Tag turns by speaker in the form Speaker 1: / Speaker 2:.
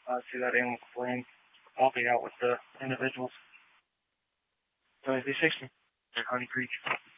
Speaker 1: see that animal flame. I'll be out with the individuals. So, 60 at Honey Creek.